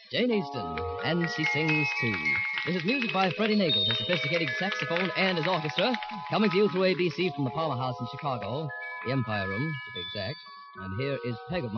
Jane Easton, and she sings too. This is music by Freddie Nagel, his sophisticated saxophone and his orchestra, coming to you through ABC from the Palmer House in Chicago, the Empire Room, to be exact. And here is Peg of